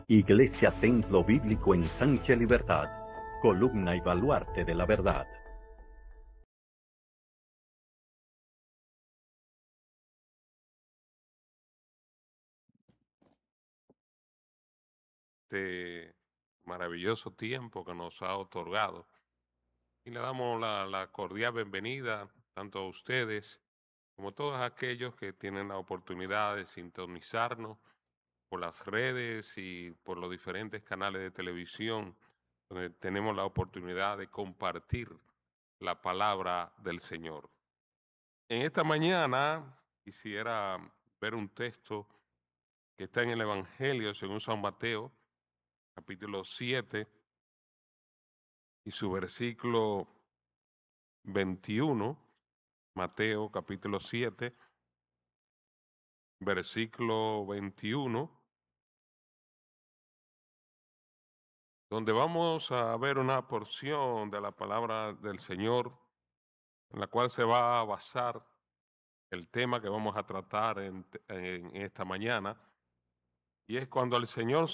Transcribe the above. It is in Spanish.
Iglesia Templo Bíblico Ensanche Libertad, columna y baluarte de la verdad. Este maravilloso tiempo que nos ha otorgado. Y le damos la cordial bienvenida tanto a ustedes como a todos aquellos que tienen la oportunidad de sintonizarnos por las redes y por los diferentes canales de televisión, donde tenemos la oportunidad de compartir la palabra del Señor. En esta mañana quisiera ver un texto que está en el Evangelio según San Mateo, capítulo 7 y su versículo 21, Mateo capítulo 7, versículo 21, donde vamos a ver una porción de la palabra del Señor, en la cual se va a basar el tema que vamos a tratar en esta mañana, y es cuando el Señor